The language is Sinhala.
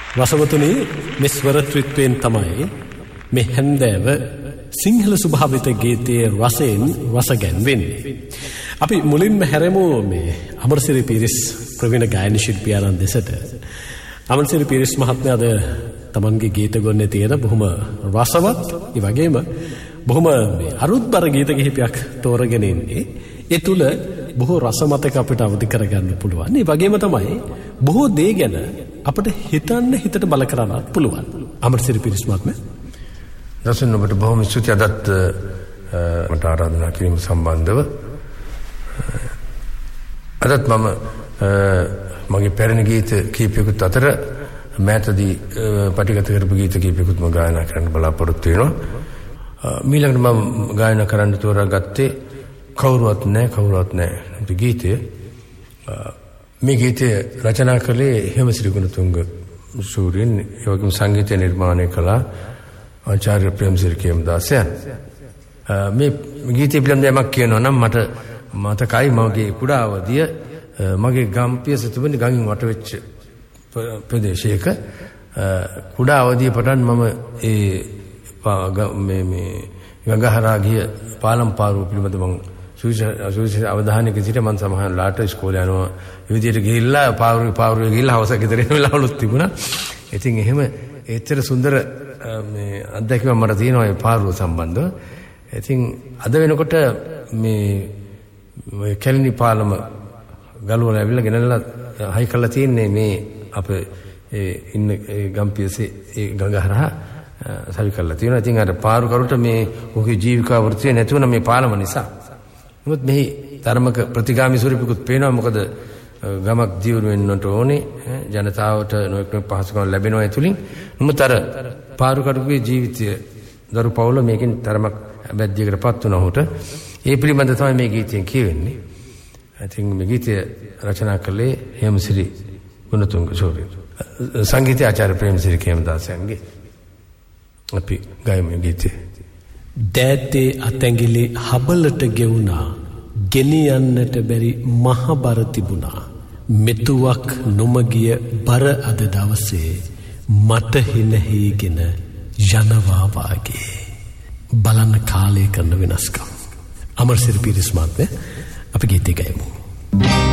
රසවතුනි මේ ස්වරත්‍රිත්වයෙන් තමයි මේ හැන්දෑව සිංහල ස්වභාවිත ගීතයේ රසයෙන් රස ගැන්වෙන්නේ. අපි මුලින්ම හැරෙමු මේ අමරසිරි පීරිස් ප්‍රවීණ ගායන ශිල්පියාණන් දෙසට. අමරසිරි පීරිස් මහත්මයාද තමන්ගේ ගීත ගොන්නේ තියෙන බොහොම රසවත්, ඒ වගේම බොහොම මේ අරුත්බර ගීත කිහිපයක් තෝරගෙන ඉන්නේ. ඒ තුල බොහෝ රස මතක අපිට අවදි කරගන්න පුළුවන්. ඒ වගේම තමයි බොහෝ දේ ගැන අපිට හිතට බල කරන්නත් පුළුවන්. අමරසිරි පීරිස් මහත්මයා, දසුන් ඔබට බොහොම ස්තුතියි අදත් මට ආරාධනා කිරීම සම්බන්ධව. අදත් මම මගේ පැරණි ගීත කීපයකට අතර මෑතදී පටිගත කරපු ගීත කීපයකට මම ගායනා කරන්න බලාපොරොත්තු වෙනවා. ඊළඟට මම ගායනා කරන්න තෝරාගත්තේ කවුරුවත් නැහැ ගීතය. මේ ගීතය රචනා කළේ හේමසිරි ගුණතුංග සූරියන්, ඒ වගේම සංගීතය නිර්මාණය කළා ආචාර්ය ප්‍රේමසිරි කේමදාසයන්. මේ ගීතය පිළිබඳව යමක් කියනවා නම් මට මතකයි මගේ කුඩා අවදිය මගේ ගම්පිය සතුබිනි ගඟින් වටවෙච්ච ප්‍රදේශයක කුඩා අවදිය පටන් මම මේ ගඟහරා ගිය පාලම් පාරුව පිළිබඳව මම සුවිශේෂ අවධානයක සිට මම සමහරලාට ඉස්කෝලේ යනවා ඒ විදිහට ගිහිල්ලා පාරුවේ ගිහිල්ලා හවස ගෙදර එන වෙලාවලුත් තිබුණා. ඉතින් එහෙම ඒතර සුන්දර මේ අත්දැකීම මට තියෙනවා මේ පාරුව සම්බන්ධව. ඉතින් අද වෙනකොට මේ කැලණි පාලම ගලවලා ඇවිල්ලා ගෙනල්ලා හයි කරලා තියෙන්නේ මේ අපේ ඉන්න ගම්පියසේ ඒ ගඟහරහා සවි කරලා තියෙනවා. ඉතින් අර පාරු කරුට මේ ඔහුගේ ජීවිකා වෘත්තිය නැති වුණා මේ පාලම නිසා. නමුත් මෙහි ධර්මක ප්‍රතිගාමී ස්වරූපිකුත් පේනවා. මොකද ගමක් දියුණු වෙන්නට ඕනේ, ජනතාවට නොඑක් පහසුකම් ලැබෙනවා ඒ තුලින්. නමුත් අර පාරු කරුගේ ජීවිතය දරු පවුල මේකෙන් තරමක් බැද්දියකටපත් වුණා ඔහුට. ඒ පිළිබඳව තමයි මේ ගීතයෙන් කියවෙන්නේ. ඉතින් මේ ගීතය රචනා කළේ හේමසිරි ගුණතුංග සූරියන්, සංගීතය ආචාර්ය ප්‍රේමසිරි කේමදාසයන්ගේ. අපි ගායමු ගීතය. දෑතේ අතැඟිලි හබලට ගෙවුණා, ගෙනියන්නට බැරි මහ බර තිබුණා. මෙතුවක් නොමගිය බර අද දවසේ මට හිනහීගෙන යනවා වාගේ. බලන්න කාලය කරන වෙනස්කම්. අමරසිරි පීරිස් මහත්මයා, අපි ගීතය ගයමු.